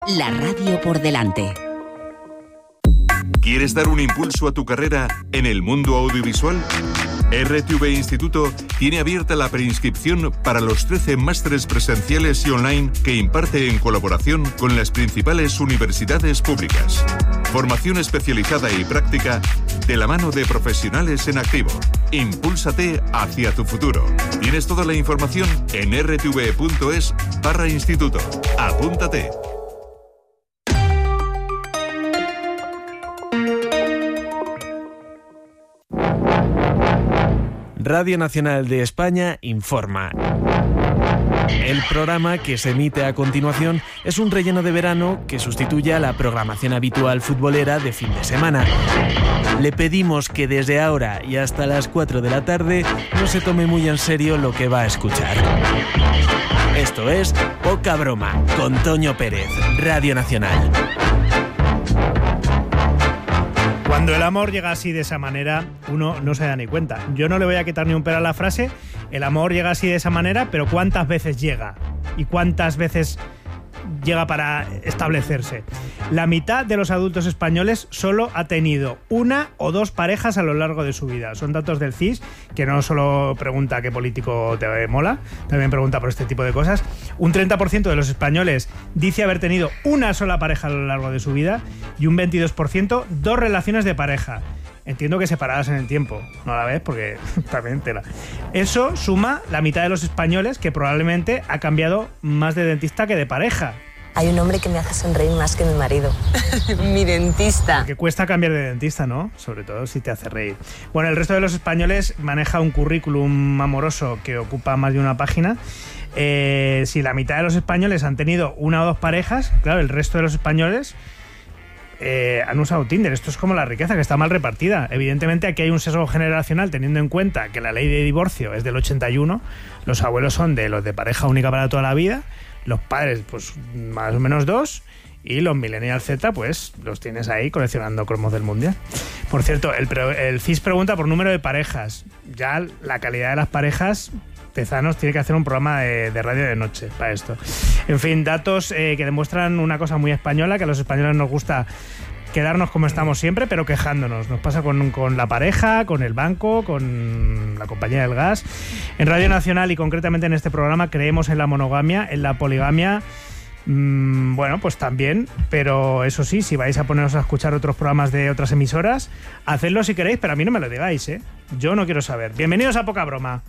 La radio por delante. ¿Quieres dar un impulso a tu carrera en el mundo audiovisual? RTV Instituto tiene abierta la preinscripción para los 13 másteres presenciales y online que imparte en colaboración con las principales universidades públicas. Formación especializada y práctica de la mano de profesionales en activo. Impúlsate hacia tu futuro. Tienes toda la información en rtv.es/instituto. Apúntate. Radio Nacional de España informa. El programa que se emite a continuación es un relleno de verano que sustituye a la programación habitual futbolera de fin de semana. Le pedimos que desde ahora y hasta las 4 de la tarde no se tome muy en serio lo que va a escuchar. Esto es Poca Broma, con Toño Pérez, Radio Nacional. Cuando el amor llega así de esa manera, uno no se da ni cuenta. Yo no le voy a quitar ni un pelo a la frase. El amor llega así de esa manera, pero ¿cuántas veces llega? ¿Y cuántas veces llega para establecerse? La mitad de los adultos españoles solo ha tenido una o dos parejas a lo largo de su vida. Son datos del CIS, que no solo pregunta qué político te mola, también pregunta por este tipo de cosas. Un 30% de los españoles dice haber tenido una sola pareja a lo largo de su vida y un 22% dos relaciones de pareja. Entiendo que separadas en el tiempo, no a la vez, porque también tela. Eso suma la mitad de los españoles que probablemente ha cambiado más de dentista que de pareja. Hay un hombre que me hace sonreír más que mi marido. Mi dentista. Porque cuesta cambiar de dentista, ¿no? Sobre todo si te hace reír. Bueno, el resto de los españoles maneja un currículum amoroso que ocupa más de una página. Si la mitad de los españoles han tenido una o dos parejas, claro, el resto de los españoles han usado Tinder. Esto es como la riqueza, que está mal repartida. Evidentemente aquí hay un sesgo generacional, teniendo en cuenta que la ley de divorcio es del 81, los abuelos son de los de pareja única para toda la vida, los padres pues más o menos dos, y los millennials Z pues los tienes ahí coleccionando cromos del mundial. Por cierto, el CIS pregunta por número de parejas. Ya la calidad de las parejas, Tezanos tiene que hacer un programa de radio de noche para esto. En fin, datos que demuestran una cosa muy española, que a los españoles nos gusta quedarnos como estamos siempre, pero quejándonos. Nos pasa con la pareja, con el banco, con la compañía del gas. En Radio Nacional y concretamente en este programa creemos en la monogamia, en la poligamia. Bueno, pues también, pero eso sí, si vais a poneros a escuchar otros programas de otras emisoras, hacedlo si queréis, pero a mí no me lo digáis, ¿eh? Yo no quiero saber. Bienvenidos a Poca Broma.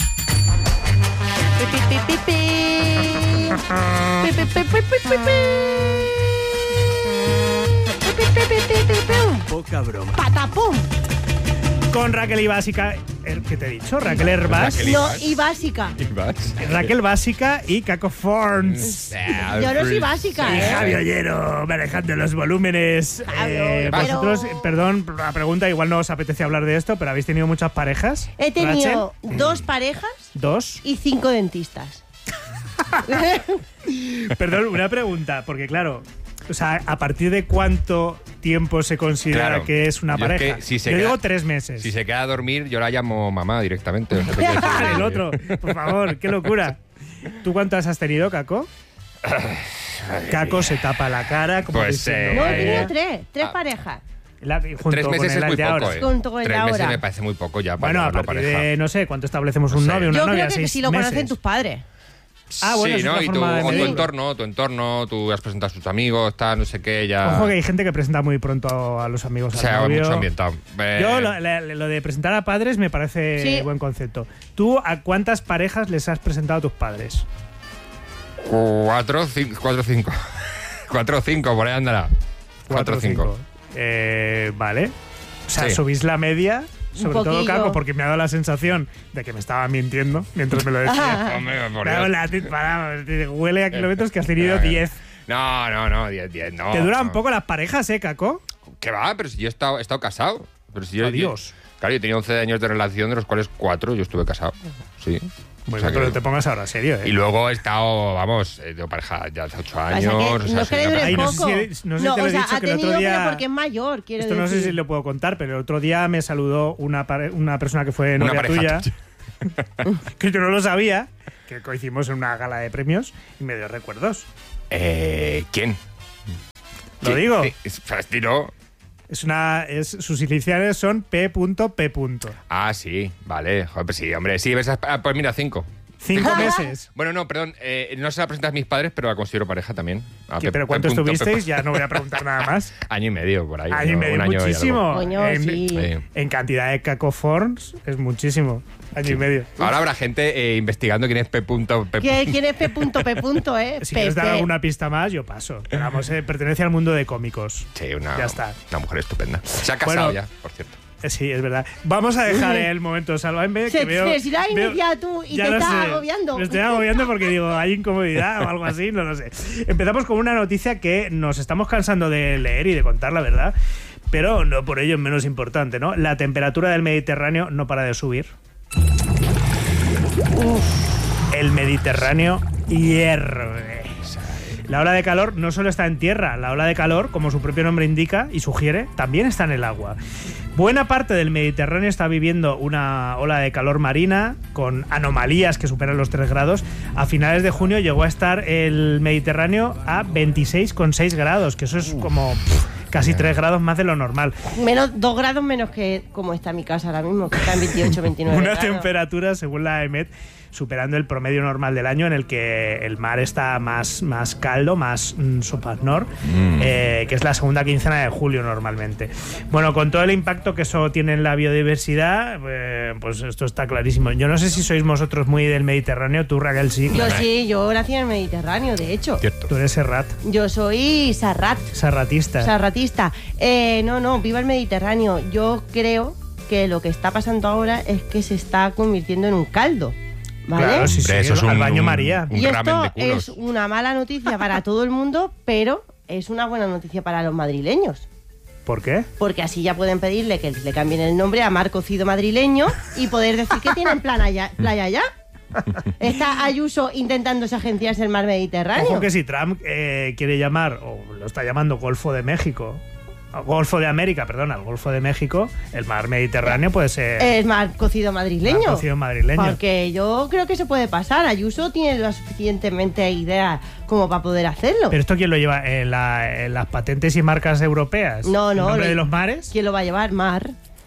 Poca Broma. ¡Patapum! Con Raquel y Básica. ¿Qué te he dicho? Raquel Herbás. No, y básica. Raquel Básica y Caco Forns. Yo no soy básica, Y ¿eh? Javi Ollero, manejando los volúmenes. Vosotros, perdón, la pregunta, igual no os apetece hablar de esto, pero ¿habéis tenido muchas parejas? He tenido Rachel? 2 parejas. 2. Y 5 dentistas. Perdón, una pregunta, porque claro, o sea, ¿a partir de cuánto tiempo se considera que es una pareja? Yo digo 3 meses. Si se queda a dormir, yo la llamo mamá directamente. O sea, El otro, por favor, qué locura. ¿Tú cuántas has tenido, Caco? Caco se tapa la cara como Pues, diciendo, No, he tenido 3 parejas. junto 3 con meses el es muy de ahora. poco, Junto con el 3 de meses ahora. me parece muy poco ya para Bueno, a llamarlo partir pareja. de, no sé, ¿cuánto establecemos un No sé. novio, una Yo novia? creo que 6 si lo meses. conocen tus padres. Ah, bueno, sí, es ¿no? una Y forma de tu medir. entorno, tú has presentado a tus amigos, tal, no sé qué, ya... Ojo que hay gente que presenta muy pronto a los amigos O al sea, novio. mucho ambientado. Yo lo de presentar a padres me parece Sí. buen concepto. ¿Tú a cuántas parejas les has presentado a tus padres? 4 o 5. 4 o 5, por ahí andará. 4 o 5. Vale. O sea, Sí. subís la media, sobre todo poquillo. Caco, porque me ha dado la sensación de que me estaba mintiendo mientras me lo decía. Hombre, por Me ha dado Dios. huele a kilómetros que has tenido 10. No, 10, no. ¿Te duran no. poco las parejas, Caco? ¿Qué va? Pero si yo he estado casado. Pero si yo, Adiós. Claro, yo tenía 11 años de relación, de los cuales 4 yo estuve casado. Sí. Bueno, O sea pero que- te pongas ahora serio, ¿eh? Y luego he estado, vamos, tengo pareja ya hace 8 O años. sea que o sea, no es que le soy dure una Ay, no poco. sé si te lo he o sea, dicho ha que el otro tenido, día- pero porque es mayor, quiero Esto no sé decir. si lo puedo contar, pero el otro día me saludó una persona que fue Una novia pareja tuya, que yo no lo sabía, que coincidimos en una gala de premios y me dio recuerdos. ¿Quién? Lo digo. Dilo. Sus iniciales son P.P. Ah, sí, vale. Joder, pues sí, hombre. Sí, pues mira, 5. 5 meses. Bueno, no, perdón. No se la presenté a mis padres, pero la considero pareja también. ¿Pero cuánto estuvisteis? Ya no voy a preguntar nada más. Año y medio, por ahí. Año y medio, un año muchísimo. Coño, sí. En cantidad de cacoforms es muchísimo. Año y medio. Ahora habrá gente investigando quién es P.P. ¿Quién es P.P. Si quieres dar alguna pista más, yo paso. Pero vamos, pertenece al mundo de cómicos. Sí, Ya está. Una mujer estupenda. Se ha casado Bueno, ya, por cierto. Sí, es verdad. Vamos a dejar el momento Sálvame, que veo... Se irá ya tú y ya te lo estás sé. agobiando. Me estoy agobiando porque digo, hay incomodidad o algo así, no lo sé. Empezamos con una noticia que nos estamos cansando de leer y de contar, la verdad, pero no por ello es menos importante, ¿no? La temperatura del Mediterráneo no para de subir. El Mediterráneo hierve. La ola de calor no solo está en tierra, la ola de calor, como su propio nombre indica y sugiere, también está en el agua. Buena parte del Mediterráneo está viviendo una ola de calor marina con anomalías que superan los 3 grados. A finales de junio llegó a estar el Mediterráneo a 26,6 grados, que eso es como casi 3 grados más de lo normal. 2 grados menos que como está mi casa ahora mismo, que está en 28, 29 Una grados. temperatura, según la EMET, superando el promedio normal del año, en el que el mar está más caldo, más sopaznor, que es la segunda quincena de julio normalmente. Bueno, con todo el impacto que eso tiene en la biodiversidad, pues esto está clarísimo. Yo no sé si sois vosotros muy del Mediterráneo, tú, Raquel, sí. Yo nací en el Mediterráneo, de hecho. Cierto. Tú eres serrat. Yo soy Serratista. sarratista. No, viva el Mediterráneo. Yo creo que lo que está pasando ahora es que se está convirtiendo en un caldo. ¿Vale? Claro, sí, Hombre, eso es al baño María. un Y ramen esto de culos. es una mala noticia para todo el mundo, pero es una buena noticia para los madrileños. ¿Por qué? Porque así ya pueden pedirle que le cambien el nombre a Mar Cocido Madrileño y poder decir que tienen playa allá. Está Ayuso intentándose agenciarse el mar Mediterráneo. Ojo que si Trump quiere llamar, o lo está llamando Golfo de México, Golfo de América, perdona, el Golfo de México, el mar Mediterráneo puede ser... Es Mar Cocido Madrileño. Mar Cocido Madrileño. Porque yo creo que se puede pasar. Ayuso tiene lo suficientemente ideas como para poder hacerlo. ¿Pero esto quién lo lleva? ¿En las patentes y marcas europeas? No. ¿El nombre de los mares? ¿Quién lo va a llevar? Mar.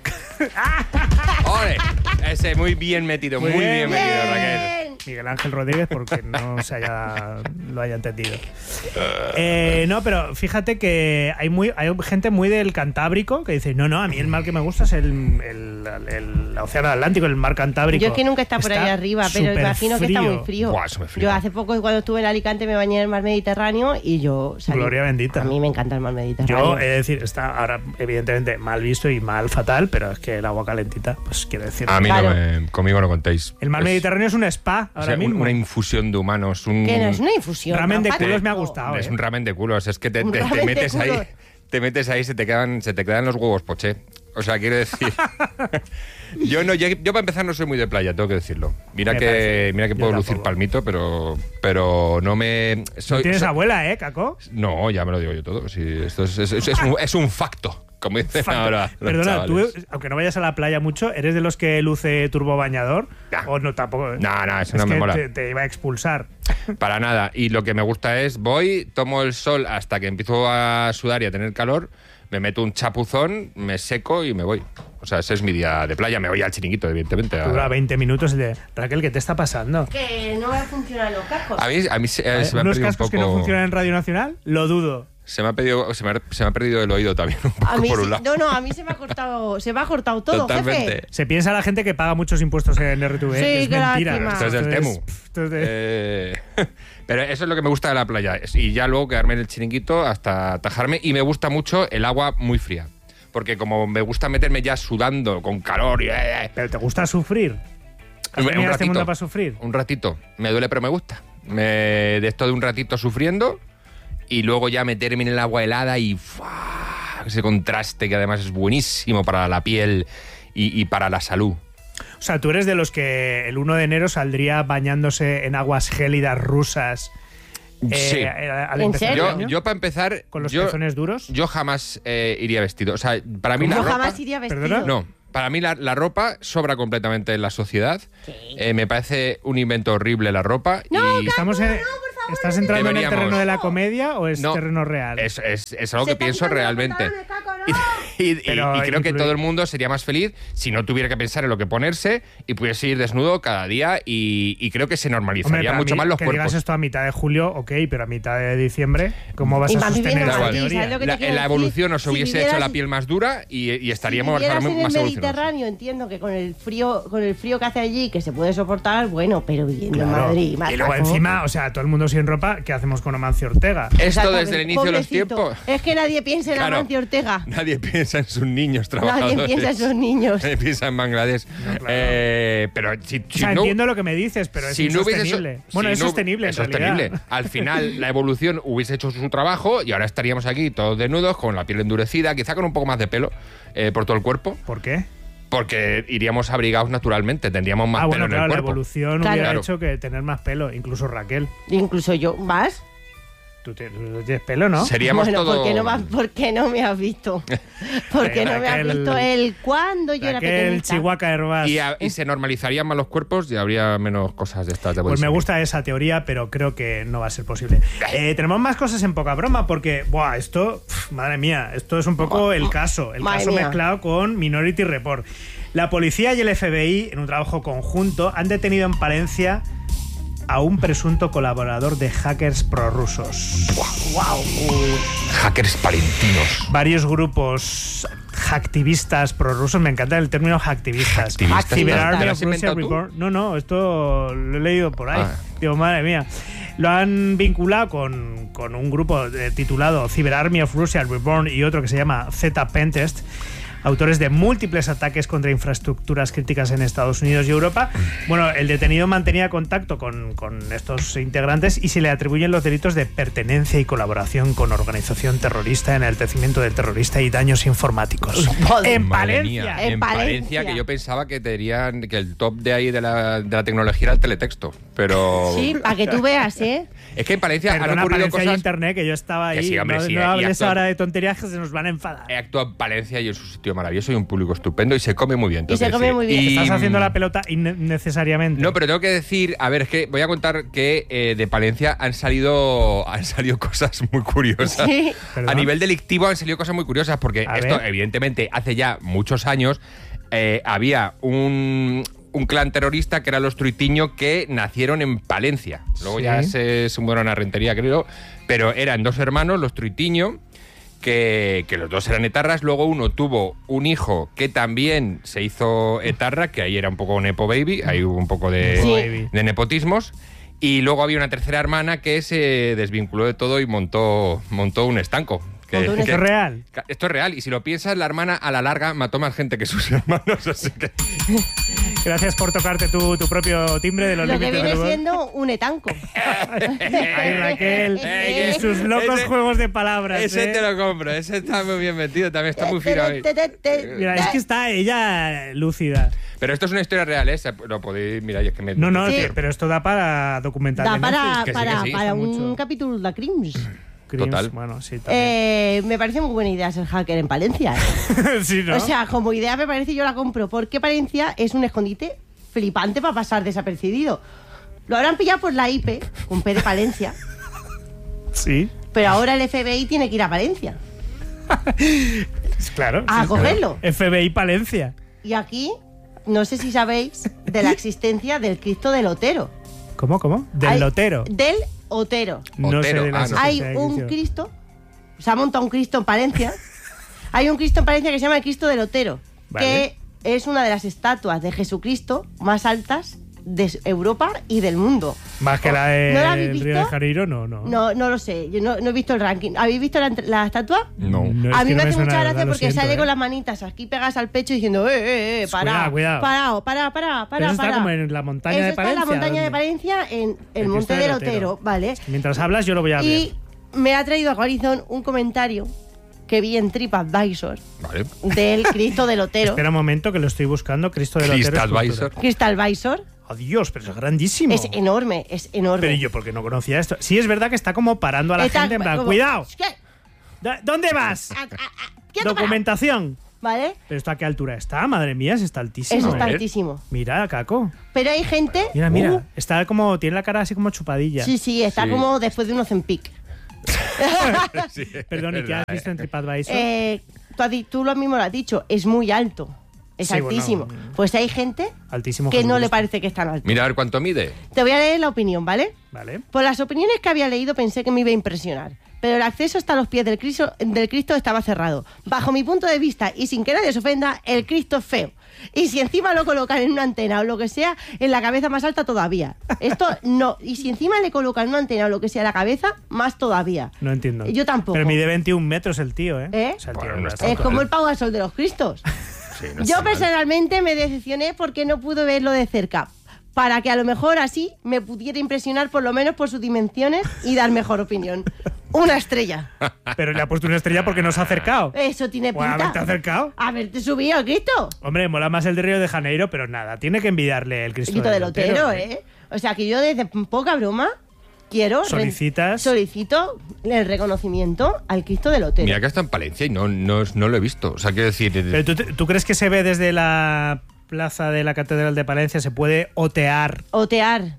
¡Ole! Ese muy bien metido, muy bien metido, Raquel. Miguel Ángel Rodríguez, porque no lo haya entendido. No, pero fíjate que hay gente muy del Cantábrico que dice, no, a mí el mar que me gusta es el Océano Atlántico, el mar Cantábrico. Yo es que nunca he estado por ahí arriba, pero imagino que está muy frío. Buah, eso me flipa. Yo hace poco, cuando estuve en Alicante, me bañé en el mar Mediterráneo y yo salí. Gloria bendita. A mí me encanta el mar Mediterráneo. Yo he de decir, está ahora evidentemente mal visto y mal fatal, pero es que el agua calentita, pues quiero decir... A mí Claro. conmigo no contéis. El mar Mediterráneo es un spa O ahora sea, mismo. una infusión de humanos. Que no es una infusión. Ramen de tampoco. culos me ha gustado. Es un ramen de culos. Es que te Un ramen de metes ahí. culos. Te metes ahí, se te quedan los huevos poché. O sea, quiero decir. yo para empezar no soy muy de playa, tengo que decirlo. Mira Me que parece. mira que Yo puedo lucir tampoco. palmito, pero no me. No tienes abuela, Caco? No, ya me lo digo yo todo. Sí, esto es un facto. Como dicen ahora los Perdona, tú, chavales. aunque no vayas a la playa mucho, ¿eres de los que luce turbo bañador? Nah. ¿O no tampoco? No, eso Es no me que mola. te iba a expulsar. Para nada. Y lo que me gusta es, voy, tomo el sol hasta que empiezo a sudar y a tener calor, me meto un chapuzón, me seco y me voy. O sea, ese es mi día de playa. Me voy al chiringuito, evidentemente. Dura 20 minutos y de Raquel, ¿qué te está pasando? Que no me funcionan los cascos. A mí se me ha ¿Unos perdido un cascos que no poco. funcionan en Radio Nacional? Lo dudo. Se me ha perdido el oído también un poco A mí por un sí. lado. No, a mí se me ha cortado todo, Totalmente. jefe. Se piensa la gente que paga muchos impuestos en RTV. Sí, es qué mentira. lástima. Esto es del Temu. esto es de- Pero eso es lo que me gusta de la playa. Y ya luego quedarme en el chiringuito hasta atajarme. Y me gusta mucho el agua muy fría. Porque como me gusta meterme ya sudando, con calor y... ¿Pero te gusta sufrir? ¿Has venido a este mundo para sufrir? Un ratito. Me duele, pero me gusta. De esto de un ratito sufriendo y luego ya meterme en el agua helada y ¡fua! Ese contraste que además es buenísimo para la piel y para la salud. O sea, tú eres de los que el 1 de enero saldría bañándose en aguas gélidas rusas. Sí. Al ¿En empezar el serio? año, Yo para empezar... con los yo, pezones duros. Yo jamás iría vestido. O sea, para mí la Yo ropa... jamás iría vestido. ¿Perdona? No, para mí la ropa sobra completamente en la sociedad. Me parece un invento horrible la ropa. No, y Estamos en... No, por ¿Estás entrando en el Deberíamos. terreno de la comedia o es No, terreno real? Es algo que pienso realmente. Y Pero creo que incluye- todo el mundo sería más feliz si no tuviera que pensar en lo que ponerse y pudiese ir desnudo cada día y creo que se normalizaría para mucho mí, más los que cuerpos. digas esto a mitad de julio, ok, pero a mitad de diciembre, ¿cómo vas Y a más sostener viviendo esa en Madrid, teoría? ¿sabes lo que te quiero La decir? evolución nos Si hubiese vivieras- hecho la piel más dura y estaríamos si vivieras ahora en el más evolucionados. Mediterráneo, entiendo que con el frío que hace allí, que se puede soportar, bueno, pero viviendo en Claro. Madrid, Y luego macaco. encima, o sea, todo el mundo sin ropa, ¿qué hacemos con Amancio Ortega? Esto desde el inicio de los Pobrecito. tiempos. Es que nadie piensa en Claro. Amancio Ortega. Nadie piensa en sus niños trabajadores. Nadie piensa en sus niños. Nadie piensa en Bangladesh. claro. Pero si O sea, no, entiendo lo que me dices, pero es si no hubiese insostenible. eso- Bueno, si es no- sostenible, es en realidad. sostenible. Al final, la evolución hubiese hecho su trabajo y ahora estaríamos aquí todos desnudos, con la piel endurecida, quizá con un poco más de pelo por todo el cuerpo, ¿Por qué? porque iríamos abrigados naturalmente, tendríamos más pelo Bueno, en claro, el la cuerpo. evolución Claro. hubiera Claro. hecho que tener más pelo, incluso Raquel. Incluso yo, ¿vas? Tú tienes pelo, ¿no? Seríamos Bueno, todos... ¿por qué no me has visto? ¿Por qué no me has Raquel- visto el cuando yo era Raquel, pequeñita? Chihuahua, Herbás. Y se normalizarían más los cuerpos y habría menos cosas de estas de Pues me bolsillo. gusta esa teoría, pero creo que no va a ser posible. Tenemos más cosas en poca broma, porque, buah, esto, madre mía, esto es un poco el caso Madre mía. mezclado con Minority Report. La policía y el FBI, en un trabajo conjunto, han detenido en Palencia a un presunto colaborador de hackers prorrusos. Hackers palentinos. Varios grupos hacktivistas prorrusos, me encanta el término hacktivistas. Hacktivistas. Cyber ¿Te lo Army has of Russia inventado tú? Reborn. No, esto lo he leído por ahí. Ah. Digo, madre mía. Lo han vinculado con un grupo titulado Cyber Army of Russia Reborn y otro que se llama Z Pentest, autores de múltiples ataques contra infraestructuras críticas en Estados Unidos y Europa. Bueno, el detenido mantenía contacto con estos integrantes y se le atribuyen los delitos de pertenencia y colaboración con organización terrorista, enaltecimiento del terrorista y daños informáticos. En Madre Palencia. mía, En en Palencia. Palencia, que yo pensaba que que el top de ahí de la tecnología era el teletexto. Pero Sí, para que tú veas, ¿eh? es que en Palencia han Perdona, ocurrido Palencia y cosas. internet, que yo estaba Que ahí. sí, hombre, no sí, no y hables actúa- ahora de tonterías que se nos van a enfadar. He actuado en Palencia y es un sitio maravilloso y un público estupendo y se come muy bien. Y tengo se que come decir. muy bien. Y- Estás haciendo la pelota innecesariamente. No, pero tengo que decir, a ver, es que voy a contar que de Palencia han salido cosas muy curiosas. Sí. ¿Perdón? A nivel delictivo han salido cosas muy curiosas porque A esto, ver. evidentemente, hace ya muchos años había un clan terrorista que eran los Truitiño que nacieron en Palencia. Luego Sí. ya se mudaron a Rentería, creo, pero eran dos hermanos, los Truitiño, que los dos eran etarras. Luego uno tuvo un hijo que también se hizo etarra, que ahí era un poco nepo baby, ahí hubo un poco de, Sí. de nepotismos. Y luego había una tercera hermana que se desvinculó de todo y montó un estanco. Montó un ¿Esto es real? Esto es real. Y si lo piensas, la hermana a la larga mató más gente que sus hermanos. Así que... Gracias por tocarte tu propio timbre de los Lo que límites viene del humor. siendo un etanco. Ay, Raquel, y sus locos Ese- juegos de palabras. Ese ¿eh? te lo compro. Ese está muy bien metido. También está muy fino ahí. Mira, es que está ella lúcida. Pero esto es una historia real, ¿eh? Lo podéis... Mira, es que me... No, no, Sí. pero esto da para documental. Da de para, Netflix. que sí, para, que sí. para un Mucho. capítulo de Crims. Crims, Total. Bueno, sí, también. Me parece muy buena idea ser hacker en Palencia. Sí, ¿no? O sea, como idea me parece, yo la compro. Porque Palencia es un escondite flipante para pasar desapercibido. Lo habrán pillado por la IP, con P de Palencia. sí, Pero ahora el FBI tiene que ir a Palencia claro. a sí, cogerlo. claro. FBI Palencia. Y aquí, no sé si sabéis de la existencia del Cristo del Otero. ¿Cómo? Del Hay- lotero. Del Otero. No sé Otero, de la ah, no. Hay existencia de un Cristo. Cristo, se ha montado un Cristo en Palencia. Hay un Cristo en Palencia que se llama el Cristo del Otero, Vale. que es una de las estatuas de Jesucristo más altas de Europa y del mundo. Más que la ¿No la habéis del Río de visto? Janeiro, no. No lo sé, yo no he visto el ranking. ¿Habéis visto la estatua? No. No, A es mí que me no hace suena mucha nada, gracia lo porque siento, sale ¿eh? con las manitas aquí pegas al pecho diciendo para, Cuidado. para. Pero eso está como en la montaña Eso de está Palencia. en la montaña de ¿dónde? Palencia, en el Cristo Monte del del Otero. Otero, ¿vale? Mientras hablas, yo lo voy a ver. Y me ha traído a corazón un comentario que vi en TripAdvisor Vale. del Cristo del Otero. Espera un momento que lo estoy buscando. Cristo del Otero. TripAdvisor. escultura. CrystalAdvisor Adiós, pero es grandísimo. es enorme, es enorme. Pero yo, porque no conocía esto. Sí, es verdad que está como parando a la Está gente en plan, como- cuidado. ¿Qué? ¿Dónde vas? Quieto, para. Documentación. ¿vale? ¿Pero esto a qué altura está? Madre mía, si está altísimo. Eso está ver. altísimo. Mira, Caco. Pero hay gente... Mira. Está como... Tiene la cara así como chupadilla. Sí, está Sí. como después de un Ozempic. Sí, Perdón, ¿y es qué has verdad, visto en TripAdvisor? Tú lo mismo lo has dicho, es muy alto. Es Sí, bueno, altísimo. Pues hay gente Altísimo. que no le Jesucristo. parece que es tan alto. Mira a ver cuánto mide. Te voy a leer la opinión, ¿vale? Vale. Por las opiniones que había leído pensé que me iba a impresionar, pero el acceso hasta los pies del Cristo estaba cerrado. Bajo mi punto de vista, y sin que nadie se ofenda, el Cristo es feo. Y si encima lo colocan en una antena o lo que sea, en la cabeza más alta todavía. Esto no. Y si encima le colocan una antena o lo que sea en la cabeza, más todavía. No entiendo. Yo tampoco. Pero mide 21 metros el tío, ¿eh? ¿Eh? O sea, el Bueno, tío no es está Es mal. como el Pau Gasol de los Cristos. Sí, no Yo está mal. personalmente me decepcioné porque no pude verlo de cerca. Para que a lo mejor así me pudiera impresionar por lo menos por sus dimensiones y dar mejor opinión. Una estrella. Pero le ha puesto una estrella porque no se ha acercado. Eso tiene Pues pinta. haberte acercado. Haberte subido, Cristo. Hombre, mola más el de Río de Janeiro, pero nada, tiene que envidiarle el Cristo Cristo del Otero, ¿eh? O sea que yo desde poca broma quiero... Solicito el reconocimiento al Cristo del Otero. Mira que está en Palencia y no lo he visto. O sea, quiero decir... Pero ¿tú crees que se ve desde la plaza de la Catedral de Palencia? ¿Se puede otear? Otear.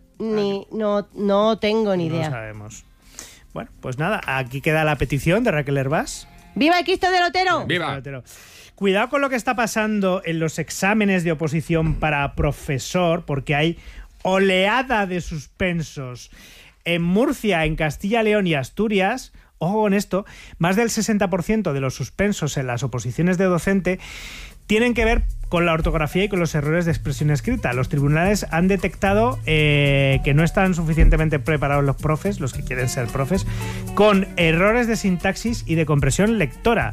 No tengo ni No idea. sabemos. Bueno, pues nada, aquí queda la petición de Raquel Hervás. ¡Viva el Cristo del Otero! ¡Viva! Cuidado con lo que está pasando en los exámenes de oposición para profesor, porque hay oleada de suspensos. En Murcia, en Castilla, León y Asturias, ojo con esto, más del 60% de los suspensos en las oposiciones de docente tienen que ver con la ortografía y con los errores de expresión escrita. Los tribunales han detectado que no están suficientemente preparados los profes, los que quieren ser profes, con errores de sintaxis y de compresión lectora.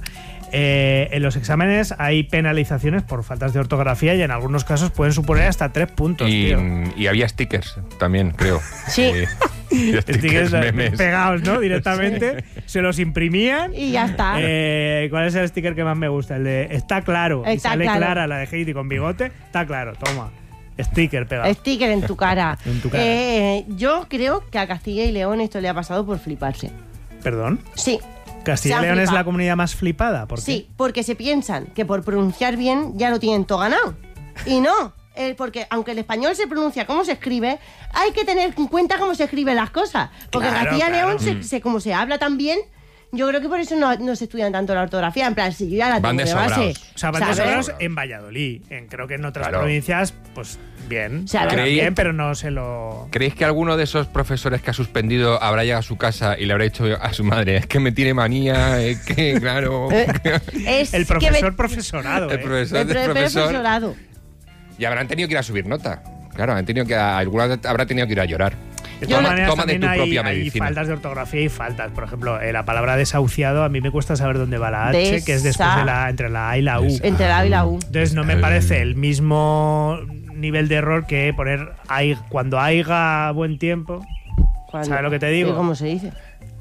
En los exámenes hay penalizaciones por faltas de ortografía y en algunos casos pueden suponer hasta 3 puntos. tío. Y había stickers también, creo. Sí. Y Stickers memes. pegados, ¿no? Directamente. Se los imprimían. Y ya está. ¿Cuál es el sticker que más me gusta? El de está claro. Y Está sale claro. Clara, la de Heidi con bigote. Está claro, toma. Sticker pegado. Sticker en tu cara. En tu cara. Yo creo que a Castilla y León esto le ha pasado por fliparse. ¿Perdón? Sí. ¿Castilla y Se han León es flipado. la comunidad más flipada? ¿Por qué? Sí, porque se piensan que por pronunciar bien ya lo tienen todo ganado. Y no. Porque aunque el español se pronuncia como se escribe, hay que tener en cuenta cómo se escriben las cosas. Porque en Claro, Castilla y León, claro. como se habla tan bien, yo creo que por eso no se estudian tanto la ortografía. En plan, si yo ya la Van tengo de de base. sobraos. O sea, van de ¿sabes? sobraos en Valladolid. Creo que en otras Claro. provincias, pues bien. sea, Hablan creí- bien, pero no se lo... ¿Creéis que alguno de esos profesores que ha suspendido habrá llegado a su casa y le habrá dicho a su madre, es que me tiene manía, es que, claro... Es El que profesor profesorado, El profesor el del profesor... profesorado. Y habrán tenido que ir a subir nota. Claro, alguna habrá tenido que ir a llorar. De todas maneras, Toma de también tu propia hay medicina. faltas de ortografía y faltas. Por ejemplo, la palabra desahuciado, a mí me cuesta saber dónde va la H, que es después de entre la A y la U. Entre la A y la U. Entonces no me parece el mismo nivel de error que poner cuando haya buen tiempo. ¿Sabes lo que te digo? ¿Cómo se dice?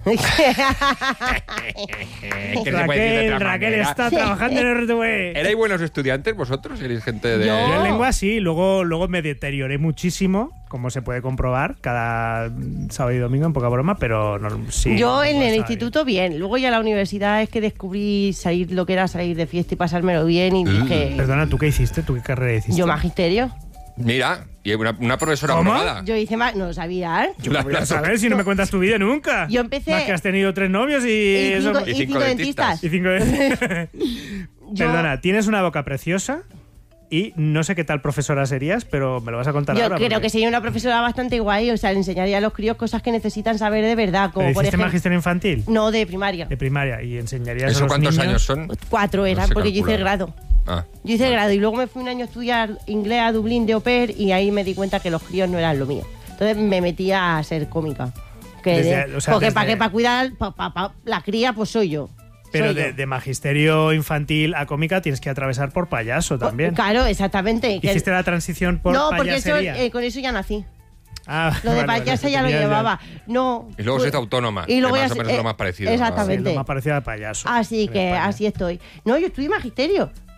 Que se puede decir de otra Raquel manera. está trabajando en RTV. ¿Erais buenos estudiantes vosotros? ¿Erais gente de...? Yo- Yo en lengua sí, luego me deterioré muchísimo, como se puede comprobar, cada sábado y domingo, en poca broma, pero sí. Yo en no el estaba instituto bien. Luego ya en la universidad es que descubrí lo que era salir de fiesta y pasármelo bien y dije... bien. Perdona, ¿tú qué hiciste? ¿Tú qué carrera hiciste? Yo magisterio. Mira, y una profesora ¿Cómo? aprobada. Yo hice no lo sabía, ¿eh? Yo voy a saber si no me cuentas tu vida nunca. Yo empecé- Más que has tenido 3 novios y Y eso... cinco, y y cinco cinco dentistas. dentistas. Y 5 de... Yo- Perdona, tienes una boca preciosa y no sé qué tal profesora serías, pero me lo vas a contar Yo ahora. creo porque- que sería una profesora bastante guay, o sea, le enseñaría a los críos cosas que necesitan saber de verdad, como ¿Pero por hiciste ejemplo... magisterio infantil? No, de primaria. De primaria. ¿Y enseñarías a ¿Eso los cuántos niños? años son? 4 eran, No se porque yo hice calcula. grado. Ah. Yo hice grado y luego me fui un año a estudiar inglés a Dublín de au pair y ahí me di cuenta que los críos no eran lo mío. Entonces me metí a ser cómica. Porque para cuidar la cría, pues soy yo. Pero Soy yo. de magisterio infantil a cómica tienes que atravesar por payaso también. Claro, exactamente. que- ¿Hiciste la transición por no, porque eso, payasería? con eso ya nací. Ah, Lo de vale, vale, payasa que ya lo tenías llevaba. No. Y luego se hizo autónoma, Y luego que ya más o se- menos es lo más parecido, ¿no? Exactamente. Sí, lo más parecido al payaso. Así en que España. así estoy. No, yo estudié magisterio.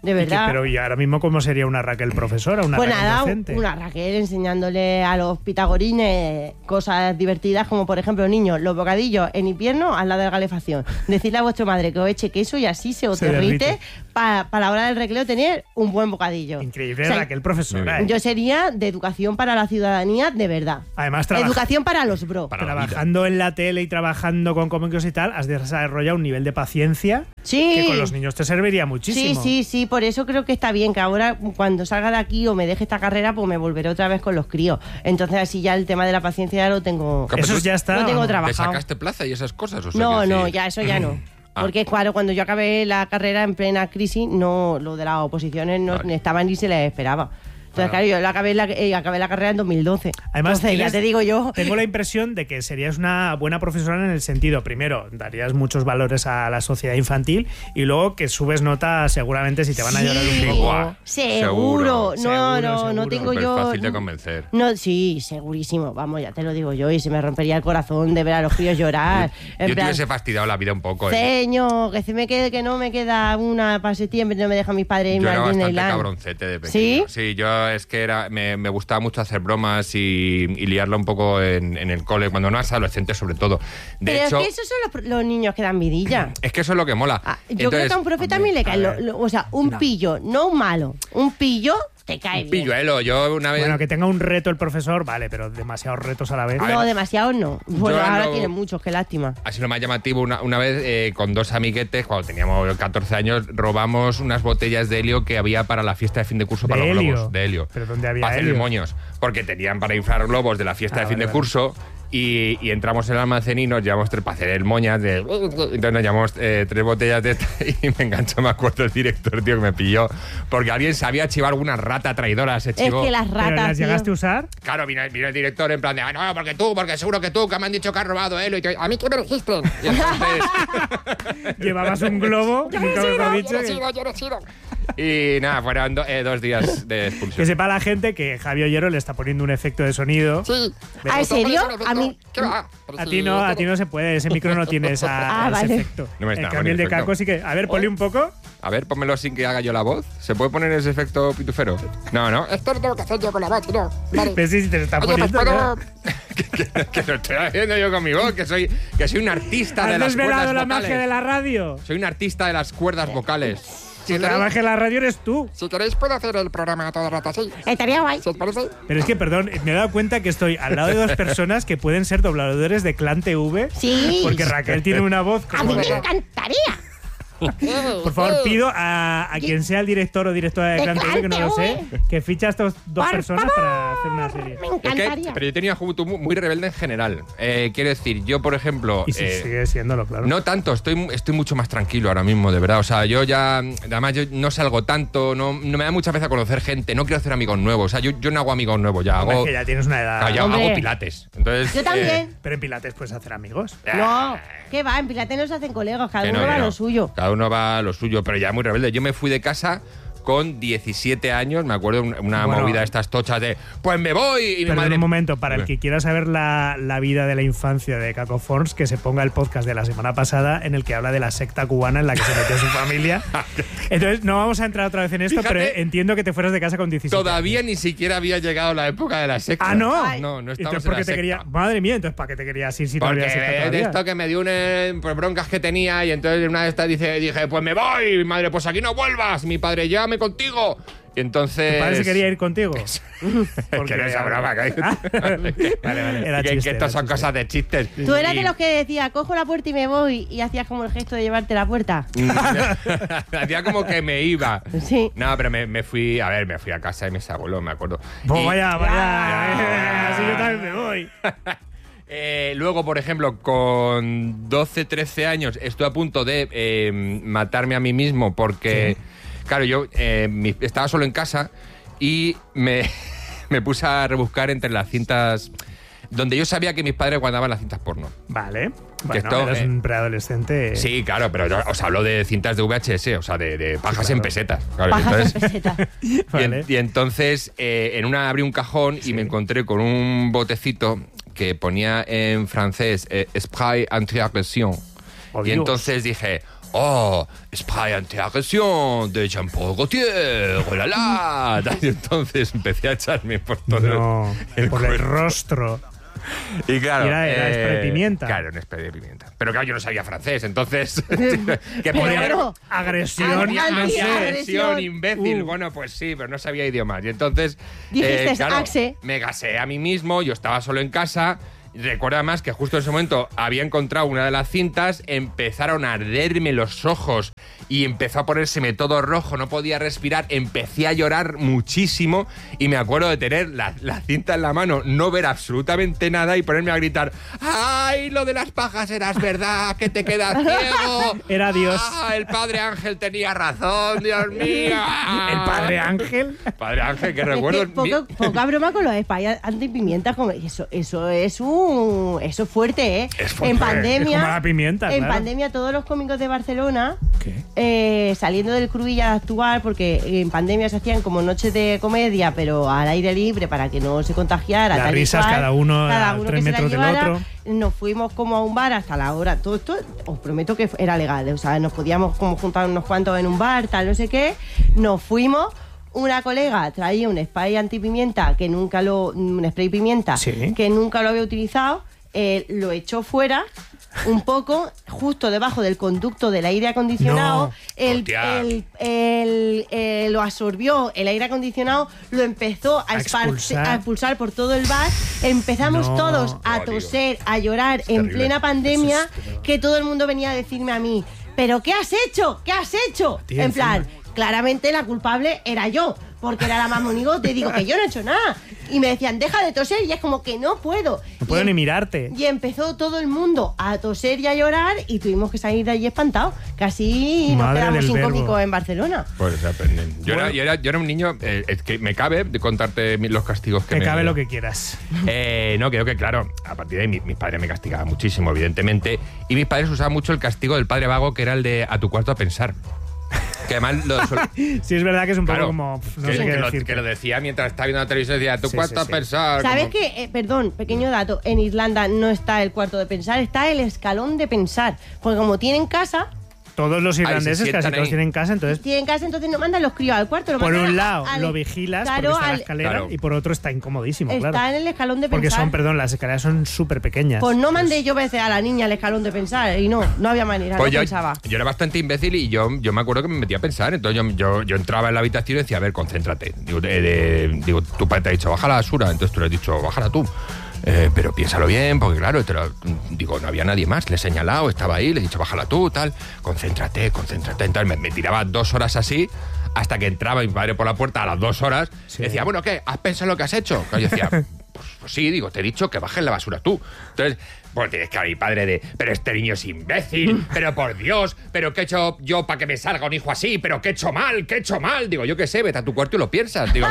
de verdad. Pero ¿y ahora mismo cómo sería una Raquel profesora, una Pues Raquel nada, docente? una Raquel enseñándole a los pitagorines cosas divertidas, como por ejemplo, niños, los bocadillos en invierno al lado de la calefacción. Decirle a vuestra madre que os eche queso y así se os Se derrite derrite. para la hora del recreo tener un buen bocadillo. Increíble, O sea, Raquel profesora. muy Yo sería de educación para la ciudadanía de verdad. Además, Educación para los bros. Para la vida. trabajando en la tele y trabajando con cómicos y tal, has desarrollado un nivel de paciencia Sí. que con los niños te serviría muchísimo. Sí, por eso creo que está bien que ahora cuando salga de aquí o me deje esta carrera, pues me volveré otra vez con los críos. Entonces así ya el tema de la paciencia ya lo tengo, Claro, Eso tú- ya está. lo tengo vamos. ¿Te trabajado. sacaste plaza y esas cosas? O sea, No, que no, sí. ya eso ya no. Ah. Porque claro, cuando yo acabé la carrera en plena crisis, no, lo de las oposiciones no Vale. estaban ni se les esperaba. Entonces, claro, yo acabé la carrera en 2012. Además, Entonces, ya tienes- te digo yo. Tengo la impresión de que serías una buena profesora en el sentido, primero, darías muchos valores a la sociedad infantil y luego que subes nota seguramente si te van a llorar un Sí, poco. Buah, seguro. No Seguro. tengo Súper yo. fácil de convencer. No, sí, segurísimo. Vamos, ya te lo digo yo. Y se me rompería el corazón de ver a los críos llorar. En Yo te plan, hubiese fastidiado la vida un poco. Ceño, que se me quede, que no me queda una para septiembre, no me dejan mis padres Yo irme era al bastante Disneyland. cabroncete de pequeño. ¿Sí? Sí, yo es que me gustaba mucho hacer bromas y liarla un poco en el cole, cuando no eras adolescente sobre todo. De Pero hecho, es que esos son los niños que dan vidilla. es que eso es lo que mola. Ah, yo creo que a un profe también le cae. O sea, un pillo, no un malo. Un pillo te cae Un bien. pilluelo. Yo una vez... Bueno, que tenga un reto el profesor, vale, pero demasiados retos a la vez. No, demasiado no. Bueno, ahora lo- tienen muchos, qué lástima. Ha sido lo más llamativo. Una vez con dos amiguetes, cuando teníamos 14 años, robamos unas botellas de helio que había para la fiesta de fin de curso para ¿De los helio? globos. De helio. ¿Pero dónde había Para hacer helio? moños. Porque tenían para inflar globos de la fiesta de fin vale, de curso. Y entramos en el almacén y nos llevamos tres para hacer el moñas de... Entonces nos llevamos tres botellas de esta y me enganchó, me acuerdo, el director, tío, que me pilló. Porque alguien sabía chivar alguna rata traidora, se Es chivó. que las ¿Pero ratas. las tío. llegaste a usar? Claro, vino el director en plan de, no, porque seguro que tú, que me han dicho que has robado él. Y a mí que me dijiste. Y entonces, Llevabas un globo, nunca mejor dicho. y nada, fueron 2 días de Que expulsión. sepa la gente que Javi Ollero le está poniendo un efecto de sonido. ¿Ah, en serio? A mí. A ti no se puede, ese micro no tiene ese vale. efecto. No me está En cambio el de efecto. Caco sí que... A ver, ponle un poco. A ver, pónmelo sin que haga yo la voz. ¿Se puede poner ese efecto pitufero? No, no. Esto lo tengo que hacer yo con la voz, ¿no? Vale. Pero sí, te lo está Oye, pues poniendo. puedo... que lo estoy haciendo yo con mi voz, que soy un artista de ¿Has las desvelado cuerdas la vocales. magia de la radio? Soy un artista de las cuerdas vocales. Si la magia de la radio eres tú. Si queréis puedo hacer el programa todo el rato así. Estaría guay. ¿Si os parece? Pero es que, perdón, me he dado cuenta que estoy al lado de dos personas que pueden ser dobladores de Clan TV. Sí. Porque Raquel tiene una voz A mí como me de... encantaría. Por favor, pido a quien sea el director o directora de De Clan TV, que no lo sé, Clan que ficha a estas dos Por personas favor. para hacer una serie. Me Es que- encantaría. pero yo tenía juventud muy rebelde en general. Quiero decir, yo, por ejemplo... Y si sigue siéndolo, claro. No tanto, estoy mucho más tranquilo ahora mismo, de verdad. O sea, yo ya... Además, yo no salgo tanto, no me da mucha vez a conocer gente, no quiero hacer amigos nuevos. O sea, yo no hago amigos nuevos, ya Hombre, hago... es que ya tienes una edad. ya Hombre. hago pilates. Entonces, Yo también. Pero en Pilates puedes hacer amigos. No, ¿qué va? En Pilates no se hacen colegas, cada que uno no, va que a no. lo suyo. Cada uno va a lo suyo, pero ya muy rebelde. Yo me fui de casa con 17 años, me acuerdo una Bueno. movida de estas tochas de pues me voy y mi Perdón madre... un momento, para el que quiera saber la vida de la infancia de Caco Forns, que se ponga el podcast de la semana pasada en el que habla de la secta cubana en la que se metió su familia. Entonces, no vamos a entrar otra vez en esto, Fíjate, pero entiendo que te fueras de casa con 17 Todavía años. ni siquiera había llegado la época de la secta. ¡Ah, no! No, no estamos Entonces, en ¿por qué la te quería...? secta. Madre mía, entonces, ¿para qué te querías ir si no Porque había secta de todavía? esto que me dio por broncas que tenía y entonces una de estas dije, pues me voy. Y mi madre, pues aquí no vuelvas. Mi padre, llévame contigo. Y entonces... ¿Tu padre se quería ir contigo? Que no es broma, que Ah, vale. Era que chiste, estas son era chiste. cosas de chistes. Tú eras Y- de los que decía, cojo la puerta y me voy, y hacías como el gesto de llevarte la puerta. Hacía como que me iba. Sí. No, pero me fui a casa de mis abuelos, me acuerdo. Pues Y- vaya. Así yo también me voy. Luego, por ejemplo, con 12, 13 años estuve a punto de matarme a mí mismo porque, claro, yo estaba solo en casa y me puse a rebuscar entre las cintas donde yo sabía que mis padres guardaban las cintas porno. Vale. Bueno, esto, eres un preadolescente. Sí, claro, pero yo os hablo de cintas de VHS, o sea, de pajas claro. en pesetas. Claro, Pajas entonces- en peseta. Vale. y entonces, en una abrí un cajón y me encontré con un botecito que ponía en francés spray anti-agression. Oh, Y Dios. entonces dije, oh, spray anti-agresión de Jean-Paul Gaultier, oh la la. Y entonces empecé a echarme por todo el rostro. Y claro, era spray de pimienta. Claro, un spray de pimienta. Pero claro, yo no sabía francés, entonces que podía haber agresión, imbécil. Bueno, pues sí, pero no sabía idiomas. Y entonces dijiste, claro, Axe. me gasé a mí mismo, yo estaba solo en casa. Recuerda más que justo en ese momento había encontrado una de las cintas, empezaron a arderme los ojos y empezó a ponérseme todo rojo, no podía respirar, empecé a llorar muchísimo y me acuerdo de tener la cinta en la mano, no ver absolutamente nada y ponerme a gritar: ¡ay, lo de las pajas eras verdad, que te quedas ciego! Era Dios. ¡Ah, el Padre Ángel tenía razón, Dios mío! ¿El Padre Ángel? Padre Ángel, que recuerdo... Poca broma con los sprays antipimientas, eso es fuerte, ¿eh? Es fuerte. En pandemia, es como la pimienta, en claro. pandemia todos los cómicos de Barcelona, saliendo del Cruïlla a actuar, porque en pandemia se hacían como noches de comedia, pero al aire libre para que no se contagiara. Las risas, cada uno a 3 metros del otro. Nos fuimos como a un bar hasta la hora. Todo esto, os prometo que era legal. O sea, nos podíamos como juntar unos cuantos en un bar, tal, no sé qué. Nos fuimos. Una colega traía un spray antipimienta un spray pimienta que nunca lo había utilizado, lo echó fuera un poco, justo debajo del conducto del aire acondicionado, lo absorbió el aire acondicionado, lo empezó a expulsar por todo el bar, empezamos todos a toser, a llorar en plena pandemia, que todo el mundo venía a decirme a mí: ¿pero qué has hecho? ¿Qué has hecho? En plan, claramente la culpable era yo, porque era la más monigote. Digo que yo no he hecho nada. Y me decían: deja de toser. Y es como que no puedo. No puedo ni mirarte. Y empezó todo el mundo a toser y a llorar y tuvimos que salir de allí espantados. Casi nos quedamos sin cómico en Barcelona. Pues aprenden. Yo era un niño, es que me cabe de contarte los castigos que me cabe lo que quieras. No, creo que claro, a partir de ahí mis padres me castigaban muchísimo, evidentemente. Y mis padres usaban mucho el castigo del padre vago, que era el de a tu cuarto a pensar. Que además sí, es verdad que es un poco como... No sé qué decir. Que lo decía mientras estaba viendo la televisión, decía: ¿tú cuarto a pensar? ¿Sabes qué? Perdón, pequeño dato. En Irlanda no está el cuarto de pensar, está el escalón de pensar. Porque como tienen casa... Todos los irlandeses casi todos tienen casa, entonces... Tienen casa, entonces no mandan los críos al cuarto. Por un lado lo vigilas, porque está en la escalera, y por otro está incomodísimo, está en el escalón de pensar. Porque las escaleras son súper pequeñas. Pues no mandé yo veces a la niña al escalón de pensar, y no había manera, pues no pensaba. Yo era bastante imbécil y yo me acuerdo que me metía a pensar. Entonces yo entraba en la habitación y decía: a ver, concéntrate. Digo, tu padre te ha dicho: baja la basura. Entonces tú le has dicho: bájala tú. Pero piénsalo bien, porque claro, no había nadie más, le he señalado, estaba ahí, le he dicho: bájala tú, tal, concéntrate. Entonces me tiraba 2 horas así, hasta que entraba mi padre por la puerta a las 2 horas, decía: bueno, ¿qué? ¿Has pensado lo que has hecho? Yo decía: pues sí, digo, te he dicho que bajes la basura tú. Entonces, pues tienes que mi padre pero este niño es imbécil, pero por Dios, pero ¿qué he hecho yo para que me salga un hijo así? ¿Pero qué he hecho mal? Digo, yo qué sé, vete a tu cuarto y lo piensas. Digo,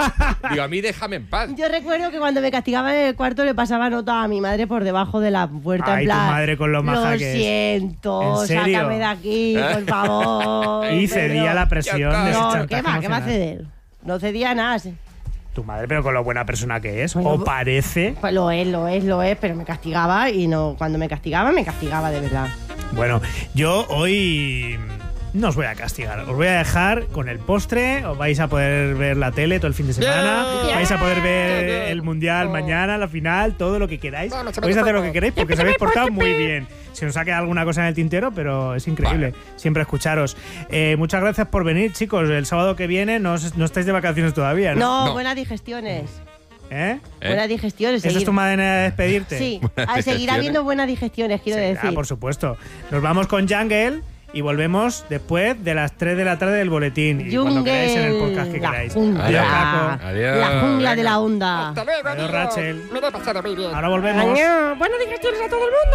a mí déjame en paz. Yo recuerdo que cuando me castigaban en el cuarto le pasaba nota a mi madre por debajo de la puerta. Ay, en plan: tu madre con lo maja que es. Lo siento, ¿En serio? sácame de aquí, por favor. Y cedía la presión de ese chantaje ¿qué va a ceder? No cedía nada. Tu madre, pero con lo buena persona que es, o parece. Pues lo es, pero me castigaba y cuando me castigaba de verdad. Bueno, yo hoy no os voy a castigar, os voy a dejar con el postre, os vais a poder ver la tele todo el fin de semana, vais a poder ver el Mundial mañana, la final, todo lo que queráis. Vais a hacer lo que queréis porque os habéis portado muy bien. Se nos ha quedado alguna cosa en el tintero, pero es increíble siempre escucharos. Muchas gracias por venir, chicos. El sábado que viene no estáis de vacaciones todavía, ¿no? No, buenas digestiones. Buenas digestiones. ¿Eso es tu manera de despedirte? Sí, seguirá habiendo buenas digestiones, quiero decir. Por supuesto. Nos vamos con Jungle y volvemos después de las 3 de la tarde del boletín. Y cuando queráis en el podcast que queráis. Adiós, Caco. Adiós. La jungla de la onda. Hasta luego, Adiós, Rachel. Me lo he pasado muy bien. Ahora volvemos. Buenas digestiones a todo el mundo.